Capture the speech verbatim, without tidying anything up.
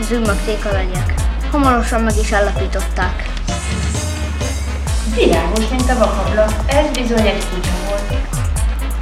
zümmögték a legyek. Hamarosan meg is állapították. Világos, mint a vakabla. Ez bizony egy kutya volt.